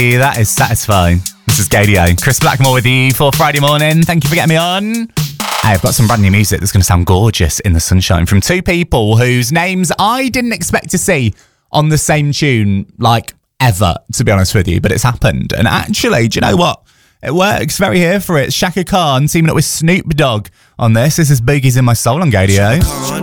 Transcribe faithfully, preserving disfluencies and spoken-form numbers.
That is satisfying. This is Gadio. Chris Blackmore with you for Friday morning. Thank you for getting me on. Hey, I've got some brand new music that's going to sound gorgeous in the sunshine from two people whose names I didn't expect to see on the same tune, like, ever, to be honest with you, but it's happened. And actually, do you know what? It works. Very here for it. Shaka Khan teaming up with Snoop Dogg on this. This is Boogie's in My Soul on Gadio.